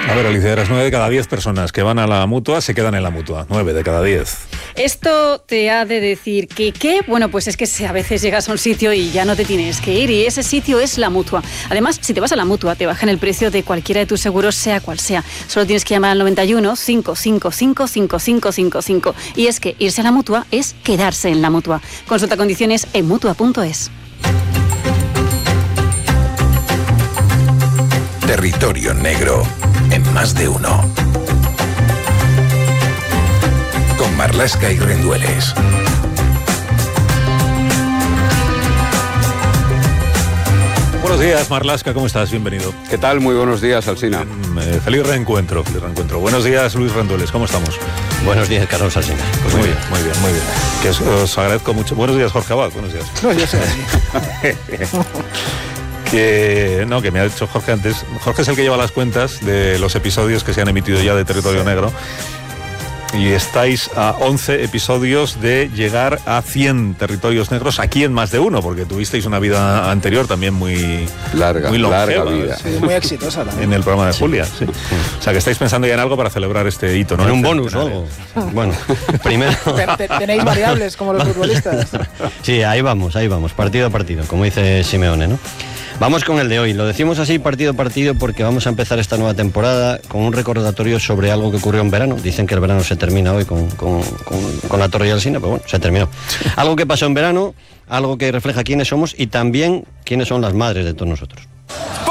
A ver, Alicia, eras 9 de cada 10 personas que van a la Mutua se quedan en la Mutua. 9 de cada 10. Esto te ha de decir que, ¿qué? Bueno, pues es que a veces llegas a un sitio y ya no te tienes que ir, y ese sitio es la Mutua. Además, si te vas a la Mutua, te bajan el precio de cualquiera de tus seguros, sea cual sea. Solo tienes que llamar al 91 555 5555. Y es que irse a la Mutua es quedarse en la Mutua. Consulta condiciones en Mutua.es. Territorio negro en Más de Uno. Con Marlaska y Rendueles. Buenos días, Marlaska, ¿cómo estás? Bienvenido. ¿Qué tal? Muy buenos días, Alsina. Feliz reencuentro. Buenos días, Luis Rendueles, ¿cómo estamos? Buenos días, Carlos Alsina. Pues muy bien. Que os agradezco mucho. Buenos días, Jorge Abad, buenos días. No, yo sé. Que me ha dicho Jorge antes. Jorge es el que lleva las cuentas de los episodios que se han emitido ya de Territorio Negro. Y estáis a 11 episodios de llegar a 100 territorios negros aquí en Más de Uno, porque tuvisteis una vida anterior también muy larga vida. Sí, muy exitosa también. En el programa de Julia, sí. O sea, que estáis pensando ya en algo para celebrar este hito, ¿no? En un bonus o algo. Bueno, primero... Tenéis variables como los futbolistas. Sí, ahí vamos, partido a partido, como dice Simeone, ¿no? Vamos con el de hoy. Lo decimos así, partido a partido, porque vamos a empezar esta nueva temporada con un recordatorio sobre algo que ocurrió en verano. Dicen que el verano se termina hoy con la Torre y Alsina, pero bueno, se terminó. Algo que pasó en verano, algo que refleja quiénes somos y también quiénes son las madres de todos nosotros.